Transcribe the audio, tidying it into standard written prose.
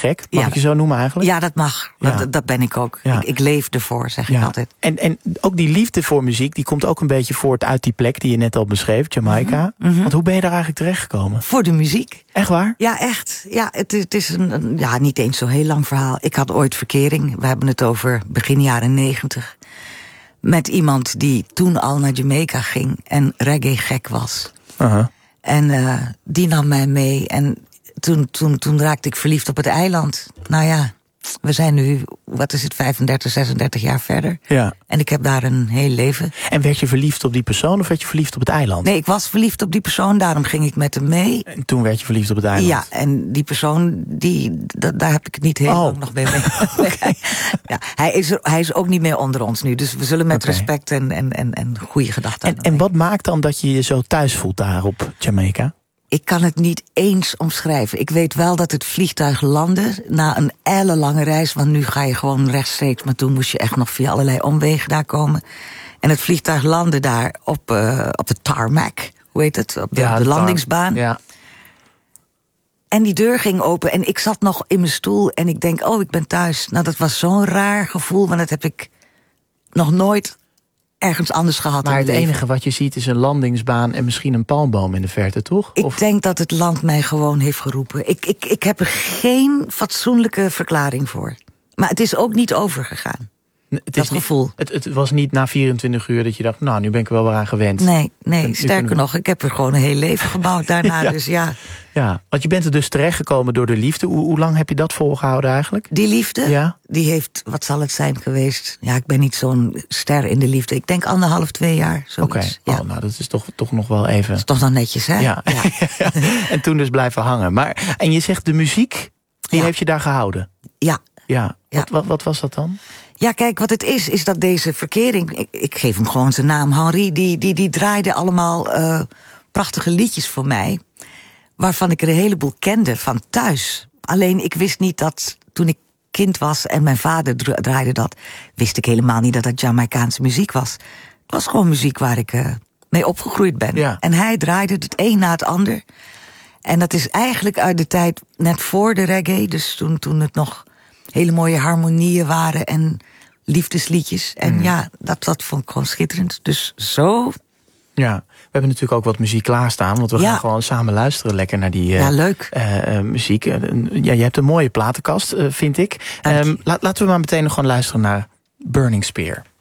gek. Mag ik je zo noemen eigenlijk? Ja, dat mag. Ja. Dat ben ik ook. Ja. Ik leef ervoor, zeg ik altijd. En ook die liefde voor muziek, die komt ook een beetje voort uit die plek die je net al beschreef, Jamaica. Want hoe ben je daar eigenlijk terechtgekomen? Voor de muziek. Echt waar? Ja, echt. Ja, het is een niet eens zo'n heel lang verhaal. Ik had ooit verkering, we hebben het over begin jaren 90... met iemand die toen al naar Jamaica ging en reggae gek was. En die nam mij mee en toen raakte ik verliefd op het eiland. Nou ja, we zijn nu, 35, 36 jaar verder. Ja. En ik heb daar een heel leven. En werd je verliefd op die persoon of werd je verliefd op het eiland? Nee, ik was verliefd op die persoon, daarom ging ik met hem mee. En toen werd je verliefd op het eiland? Ja, en die persoon, daar heb ik het niet heel lang nog mee. Ja, hij is ook niet meer onder ons nu. Dus we zullen met respect en goede gedachten En wat maakt dan dat je je zo thuis voelt daar op Jamaica? Ik kan het niet eens omschrijven. Ik weet wel dat het vliegtuig landde na een ellenlange reis. Want nu ga je gewoon rechtstreeks. Maar toen moest je echt nog via allerlei omwegen daar komen. En het vliegtuig landde daar op de tarmac. Hoe heet het? Op de landingsbaan. Ja. En die deur ging open en ik zat nog in mijn stoel. En ik denk, ik ben thuis. Nou, dat was zo'n raar gevoel. Want dat heb ik nog nooit ergens anders gehad. Maar het enige wat je ziet is een landingsbaan en misschien een palmboom in de verte, toch? Ik denk dat het land mij gewoon heeft geroepen. Ik heb er geen fatsoenlijke verklaring voor. Maar het is ook niet overgegaan. Dat gevoel. Het was niet na 24 uur dat je dacht, nou, nu ben ik er wel weer aan gewend. Nee, sterker nog, ik heb er gewoon een heel leven gebouwd daarna. Ja. Dus ja. Ja, want je bent er dus terechtgekomen door de liefde. Hoe lang heb je dat volgehouden eigenlijk? Die liefde, ja? Die heeft, wat zal het zijn geweest? Ja, ik ben niet zo'n ster in de liefde. Ik denk 1,5-2 jaar. Oké, ja. Nou dat is toch nog wel even... Dat is toch nog netjes, hè? Ja. En toen dus blijven hangen. En je zegt de muziek, die heeft je daar gehouden? Ja. Wat was dat dan? Ja, kijk, wat het is dat deze verkering... Ik geef hem gewoon zijn naam, Henri... die draaide allemaal prachtige liedjes voor mij... waarvan ik er een heleboel kende van thuis. Alleen ik wist niet dat toen ik kind was... en mijn vader draaide dat... wist ik helemaal niet dat dat Jamaicaanse muziek was. Het was gewoon muziek waar ik mee opgegroeid ben. Ja. En hij draaide het een na het ander. En dat is eigenlijk uit de tijd net voor de reggae... dus toen het nog hele mooie harmonieën waren... en liefdesliedjes. En dat vond ik gewoon schitterend. Dus zo... Ja, we hebben natuurlijk ook wat muziek klaarstaan. Want we gaan gewoon samen luisteren lekker naar die leuk. Muziek. Je hebt een mooie platenkast, vind ik. Laten we maar meteen nog gewoon luisteren naar Burning Spear.